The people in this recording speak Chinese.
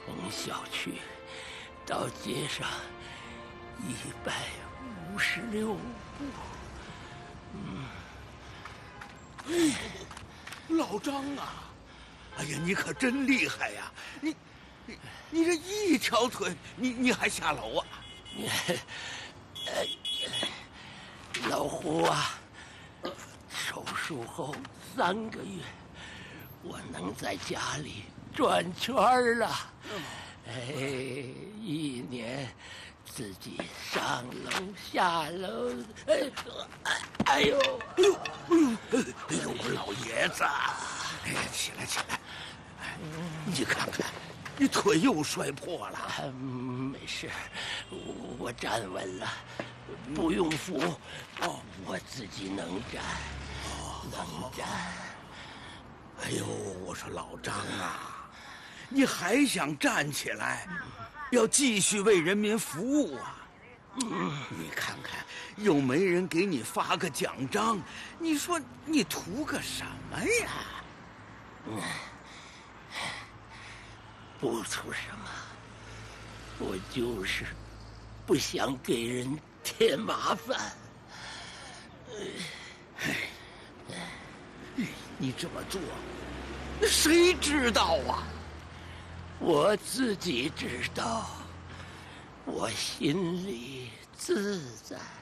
从小区到街上156步。 老张啊，哎呀，你可真厉害呀！你这一条腿，你还下楼啊？ 老胡啊，手术后3个月，我能在家里转圈了。1年自己上楼下楼，哎呦， 我老爷子，哎呀，起来起来，你看看，你腿又摔破了。 没事，我站稳了，不用扶，我自己能站，能站。 哎呦，我说老张啊，你还想站起来，要继续为人民服务啊？你看看，又没人给你发个奖章，你说你图个什么呀？ 不图什么，我就是不想给人添麻烦。 你这么做，谁知道啊？ 我自己知道，我心里自在。